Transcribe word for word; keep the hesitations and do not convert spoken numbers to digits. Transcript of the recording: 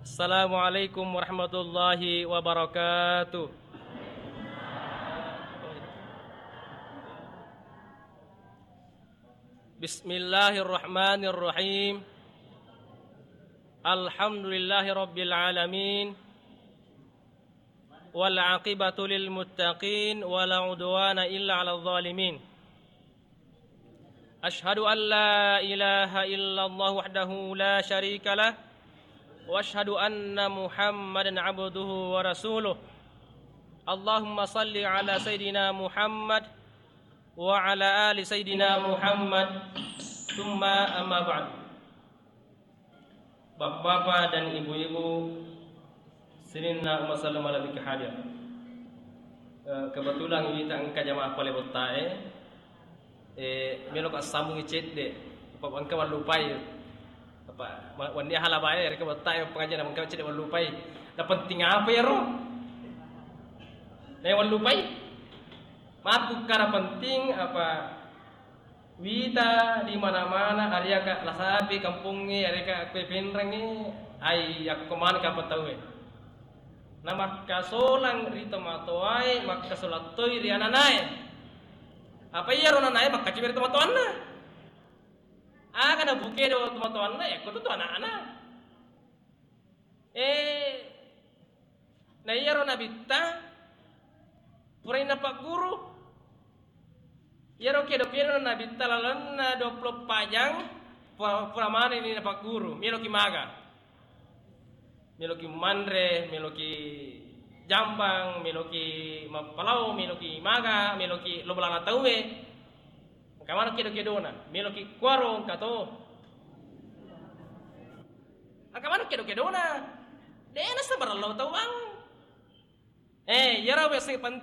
Assalamualaikum warahmatullahi wabarakatuh. Bismillahirrahmanirrahim. Alhamdulillahi rabbil alamin. Wal aqibatu lil muttaqin wala udwana illa 'alal zalimin. Ashhadu an la ilaha illallah wahdahu la syarika lah. Wa ashhadu anna Muhammadan 'abduhu wa rasuluh. Allahumma salli ala sayidina Muhammad wa ala ali sayidina Muhammad. Tsumma amma ba'd. Bapak-bapak dan ibu-ibu, sirinna masallam ala bika hadir. Kebetulan kita angka jamaah pale botae eh melok sambung cedde apa angka walupai apa wandi halabae reka botae pengajian angka cedde walupai da penting apa ya ro ne walupai maaf kara penting apa wita di mana-mana area ka lasapi kampungnya area ka pepenrengi ai aku kemana ka patawe nama kasolang rito matoai mak kasolatoi riananae apa iya rona nae mak kacibir tomatoan na aga na buke do tomatoan na eh kutu to anak-anak eh na iya rona bitta purai na pak guru iya ro kedo kedo na bitta lalan na dua puluh pajang pura mana ini na pak guru milo ki maga miloki mandre, miloki jambang, miloki mapalau, miloki maga, miloki lobalana tauwe. Kamano kedo-kedona, miloki kuarong kato. Kamano kedo-kedona? Dena sabar lo tawang. Eh, yara wesi